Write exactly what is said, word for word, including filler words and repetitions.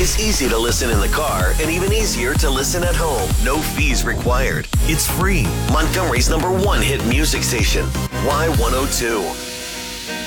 is easy to listen in the car and even easier to listen at home. No fees required. It's free. Montgomery's number one hit music station, Y one oh two.